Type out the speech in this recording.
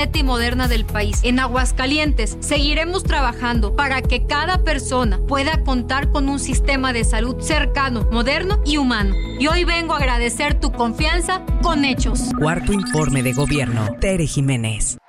y moderna del país. En Aguascalientes seguiremos trabajando para que cada persona pueda contar con un sistema de salud cercano, moderno y humano. Y hoy vengo a agradecer tu confianza con hechos. Cuarto informe de gobierno. Tere Jiménez.